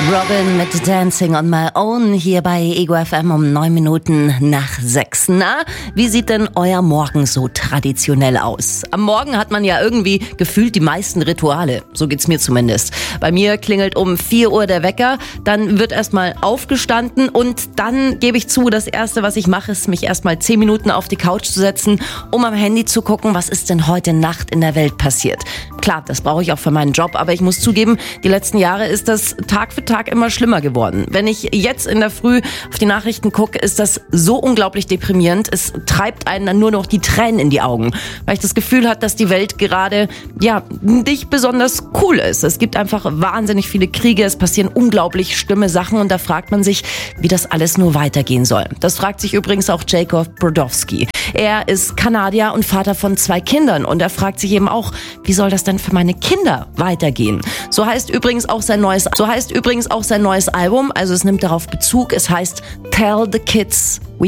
Robin mit Dancing on My Own hier bei Ego FM um 9 Minuten nach 6. Na, wie sieht denn euer Morgen so traditionell aus? Am Morgen hat man ja irgendwie gefühlt die meisten Rituale. So geht's mir zumindest. Bei mir klingelt um 4 Uhr der Wecker, dann wird erstmal aufgestanden und dann gebe ich zu, das Erste, was ich mache, ist, mich erstmal 10 Minuten auf die Couch zu setzen, um am Handy zu gucken, was ist denn heute Nacht in der Welt passiert. Klar, das brauche ich auch für meinen Job, aber ich muss zugeben, die letzten Jahre ist das Tag für Tag immer schlimmer geworden. Wenn ich jetzt in der Früh auf die Nachrichten gucke, ist das so unglaublich deprimierend. Es treibt einen dann nur noch die Tränen in die Augen, weil ich das Gefühl habe, dass die Welt gerade, nicht besonders cool ist. Es gibt einfach wahnsinnig viele Kriege, es passieren unglaublich schlimme Sachen und da fragt man sich, wie das alles nur weitergehen soll. Das fragt sich übrigens auch Jacob Brodowski. Er ist Kanadier und Vater von 2 Kindern und er fragt sich eben auch, wie soll das denn für meine Kinder weitergehen? So heißt übrigens auch sein neues Album, also es nimmt darauf Bezug, es heißt Tell the Kids